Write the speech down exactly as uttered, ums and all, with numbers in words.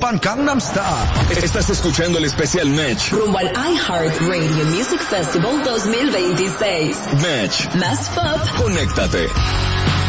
Open Gangnam Style. Estás escuchando el especial Match rumbo al iHeart Radio Music Festival dos mil veintiséis. Match. Más pop. Conéctate.